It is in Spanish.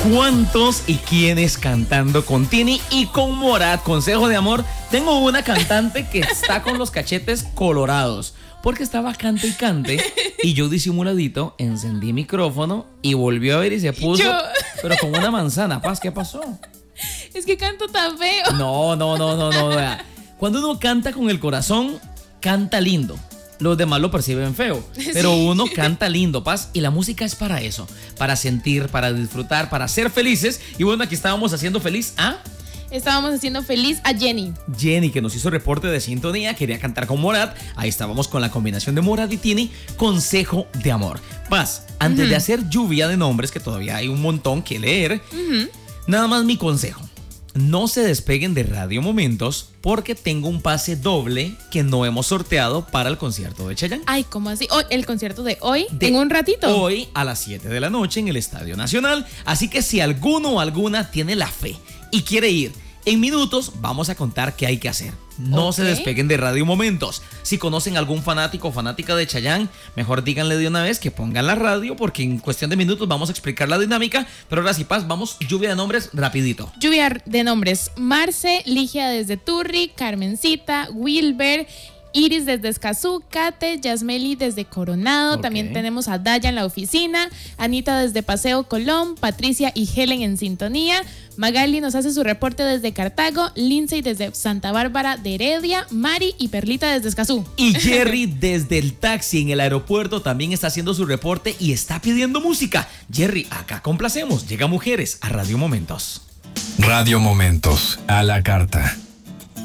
¿Cuántos y quiénes cantando con Tini y con Morat? Consejo de amor. Tengo una cantante que está con los cachetes colorados porque estaba cante y cante y yo disimuladito encendí micrófono y volvió a ver y se puso, pero con una manzana. Paz, ¿qué pasó? Es que canto tan feo. No. Vea. Cuando uno canta con el corazón, canta lindo. Los demás lo perciben feo, pero uno canta lindo, Paz, y la música es para eso, para sentir, para disfrutar, para ser felices. Y bueno, aquí estábamos haciendo feliz a... Estábamos haciendo feliz a Jenny. Jenny, que nos hizo reporte de sintonía, quería cantar con Morat. Ahí estábamos con la combinación de Morat y Tini. Consejo de amor. Paz, antes de hacer lluvia de nombres, que todavía hay un montón que leer, nada más mi consejo. No se despeguen de Radio Momentos porque tengo un pase doble que no hemos sorteado para el concierto de Chayanne. Ay, ¿cómo así? El concierto de hoy, en un ratito. Hoy a las 7 de la noche en el Estadio Nacional. Así que si alguno o alguna tiene la fe y quiere ir, en minutos vamos a contar qué hay que hacer. No se despeguen de Radio Momentos. Si conocen algún fanático o fanática de Chayanne, mejor díganle de una vez que pongan la radio, porque en cuestión de minutos vamos a explicar la dinámica. Pero ahora sí, Paz, vamos, lluvia de nombres rapidito. Lluvia de nombres: Marce, Ligia desde Turri, Carmencita, Wilber, Iris desde Escazú, Kate, Yasmeli desde Coronado. También tenemos a Daya en la oficina, Anita desde Paseo Colón, Patricia y Helen en sintonía. Magali nos hace su reporte desde Cartago, Lindsay desde Santa Bárbara de Heredia, Mari y Perlita desde Escazú. Y Jerry desde el taxi en el aeropuerto también está haciendo su reporte y está pidiendo música. Jerry, acá complacemos. Llega Mujeres a Radio Momentos. Radio Momentos, a la carta.